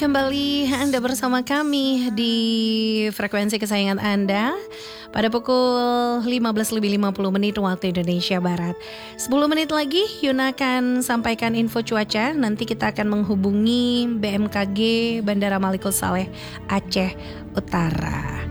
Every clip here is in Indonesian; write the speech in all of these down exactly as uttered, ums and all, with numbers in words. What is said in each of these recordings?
kembali Anda bersama kami di frekuensi kesayangan Anda pada pukul lima belas lebih lima puluh menit waktu Indonesia Barat. sepuluh menit lagi Yuna akan sampaikan info cuaca. Nanti kita akan menghubungi B M K G Bandara Malikul Saleh Aceh Utara.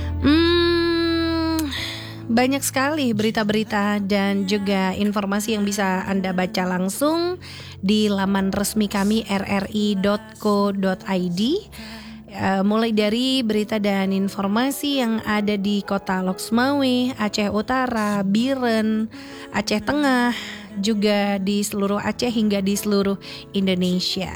Hmm, banyak sekali berita-berita dan juga informasi yang bisa Anda baca langsung di laman resmi kami r r i dot co dot i d. Uh, mulai dari berita dan informasi yang ada di kota Loksmawe, Aceh Utara, Biren, Aceh Tengah, juga di seluruh Aceh hingga di seluruh Indonesia.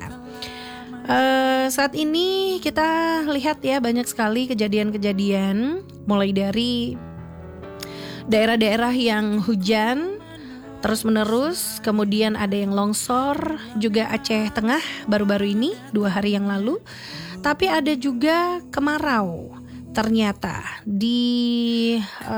Uh, saat ini kita lihat ya banyak sekali kejadian-kejadian, mulai dari daerah-daerah yang hujan terus menerus, kemudian ada yang longsor, juga Aceh Tengah baru-baru ini dua hari yang lalu. Tapi ada juga kemarau ternyata di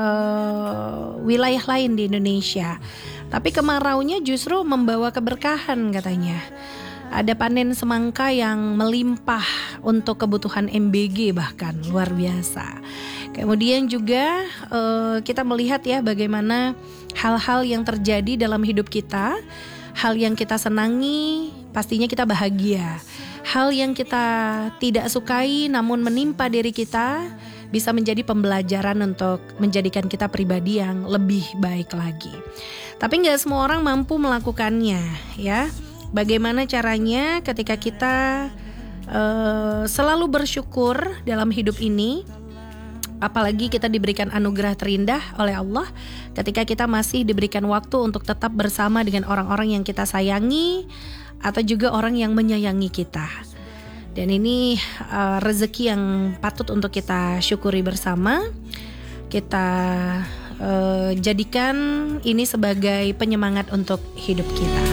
uh, wilayah lain di Indonesia. Tapi kemaraunya justru membawa keberkahan katanya. Ada panen semangka yang melimpah untuk kebutuhan M B G bahkan luar biasa. Kemudian juga uh, kita melihat ya bagaimana hal-hal yang terjadi dalam hidup kita. Hal yang kita senangi pastinya kita bahagia. Hal yang kita tidak sukai namun menimpa diri kita bisa menjadi pembelajaran untuk menjadikan kita pribadi yang lebih baik lagi. Tapi gak semua orang mampu melakukannya ya. Bagaimana caranya ketika kita uh, selalu bersyukur dalam hidup ini, apalagi kita diberikan anugerah terindah oleh Allah ketika kita masih diberikan waktu untuk tetap bersama dengan orang-orang yang kita sayangi atau juga orang yang menyayangi kita. Dan ini uh, rezeki yang patut untuk kita syukuri bersama. Kita uh, jadikan ini sebagai penyemangat untuk hidup kita.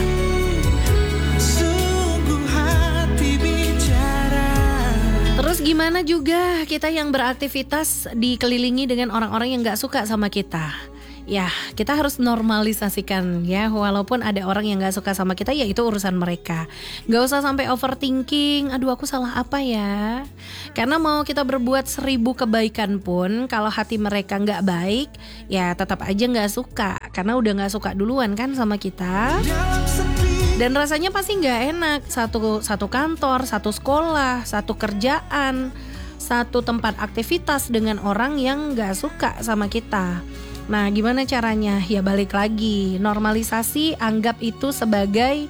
Terus gimana juga kita yang beraktivitas dikelilingi dengan orang-orang yang gak suka sama kita. Ya kita harus normalisasikan ya. Walaupun ada orang yang gak suka sama kita, ya itu urusan mereka. Gak usah sampai overthinking, aduh aku salah apa ya. Karena mau kita berbuat seribu kebaikan pun, kalau hati mereka gak baik, ya tetap aja gak suka. Karena udah gak suka duluan kan sama kita. Dan rasanya pasti gak enak. Satu, satu kantor, satu sekolah, satu kerjaan, satu tempat aktivitas dengan orang yang gak suka sama kita. Nah gimana caranya? Ya balik lagi, normalisasi, anggap itu sebagai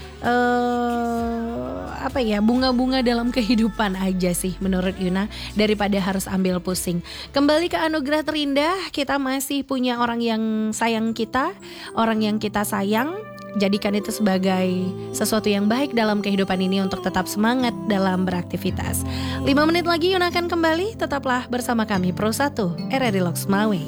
uh, apa ya, bunga-bunga dalam kehidupan aja sih menurut Yuna, daripada harus ambil pusing. Kembali ke anugerah terindah, kita masih punya orang yang sayang kita, orang yang kita sayang. Jadikan itu sebagai sesuatu yang baik dalam kehidupan ini untuk tetap semangat dalam beraktivitas. lima menit lagi Yuna akan kembali, tetaplah bersama kami Pro satu R R I Loksmawe.